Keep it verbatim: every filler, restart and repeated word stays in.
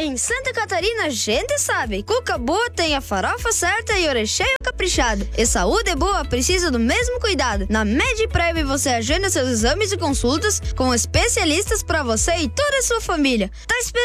Em Santa Catarina, a gente sabe. Cuca boa tem a farofa certa e o recheio caprichado. E saúde boa precisa do mesmo cuidado. Na Mediprev você agenda seus exames e consultas com especialistas para você e toda a sua família. Tá esperando